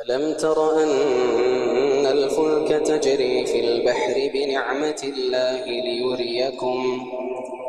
ألم تر أن الفلك تجري في البحر بنعمة الله